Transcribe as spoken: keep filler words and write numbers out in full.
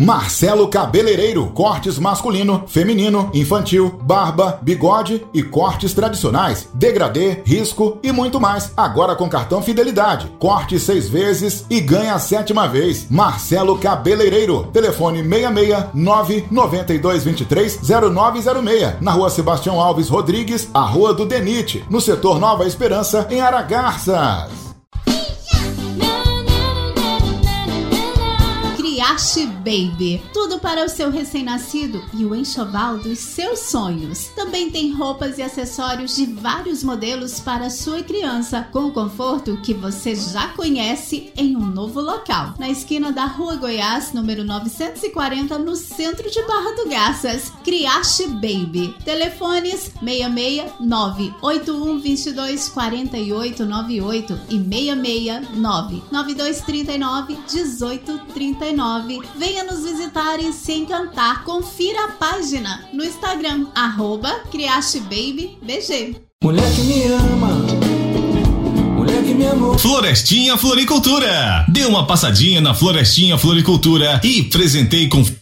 Marcelo Cabeleireiro, cortes masculino, feminino, infantil, barba, bigode e cortes tradicionais, degradê, risco e muito mais. Agora com cartão Fidelidade. Corte seis vezes e ganha a sétima vez. Marcelo Cabeleireiro. Telefone seis seis nove nove dois dois três zero nove zero seis. Na rua Sebastião Alves Rodrigues, a Rua do Denite. No setor Nova Esperança, em Aragarças. Criaste Baby, tudo para o seu recém-nascido e o enxoval dos seus sonhos. Também tem roupas e acessórios de vários modelos para a sua criança, com o conforto que você já conhece em um novo local. Na esquina da Rua Goiás, número novecentos e quarenta, no centro de Barra do Garças. Criaste Baby. Telefones seis seis nove oito um dois dois quatro oito nove oito e seis seis nove nove dois três nove um oito três nove. Venha nos visitar e se encantar. Confira a página no Instagram, arroba Criaste Baby B G. Mulher que me ama, mulher que me amou. Florestinha Floricultura. Dê uma passadinha na Florestinha Floricultura e presentei com